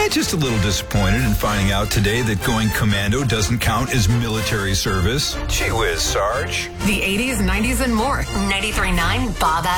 just a little disappointed in finding out today that going commando doesn't count as military service. Gee whiz, Sarge. The 80s, 90s, and more. 93.9 Bob